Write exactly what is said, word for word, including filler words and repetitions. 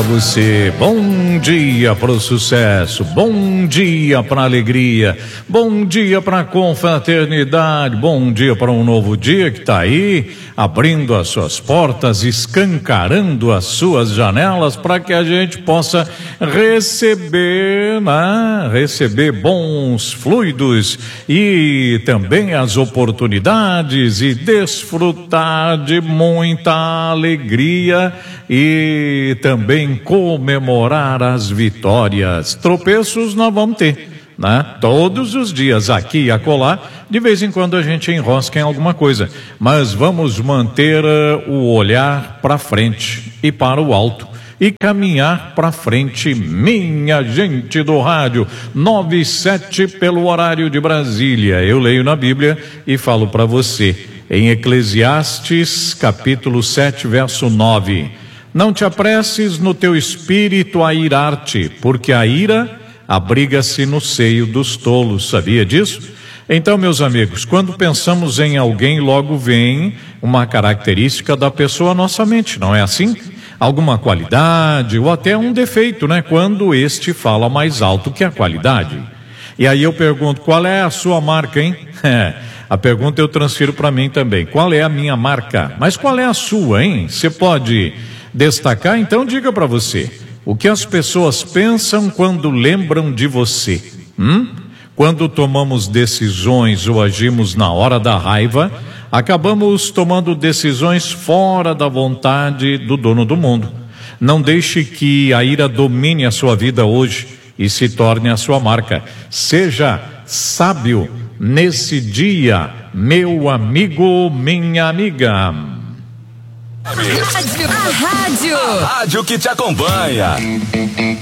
Você, bom dia para o sucesso, bom dia para a alegria, bom dia para a confraternidade, bom dia para um novo dia que está aí, abrindo as suas portas, escancarando as suas janelas para que a gente possa receber, né? Receber bons fluidos e também as oportunidades e desfrutar de muita alegria e também comemorar as vitórias. Tropeços nós vamos ter, né? Todos os dias, aqui e acolá, de vez em quando a gente enrosca em alguma coisa, mas vamos manter uh, o olhar para frente e para o alto e caminhar para frente, minha gente do rádio. Nove e sete pelo horário de Brasília. Eu leio na Bíblia e falo para você em Eclesiastes capítulo sete, verso nove. Não te apresses no teu espírito a irar-te, porque a ira abriga-se no seio dos tolos. Sabia disso? Então, meus amigos, quando pensamos em alguém, logo vem uma característica da pessoa à nossa mente, não é assim? Alguma qualidade ou até um defeito, né? Quando este fala mais alto que a qualidade. E aí eu pergunto, qual é a sua marca, hein? A pergunta eu transfiro para mim também. Qual é a minha marca? Mas qual é a sua, hein? Você pode destacar? Então diga para você. O que as pessoas pensam quando lembram de você? Hum? Quando tomamos decisões ou agimos na hora da raiva, acabamos tomando decisões fora da vontade do dono do mundo. Não deixe que a ira domine a sua vida hoje e se torne a sua marca. Seja sábio nesse dia, meu amigo, minha amiga. A rádio, a rádio, a rádio que te acompanha.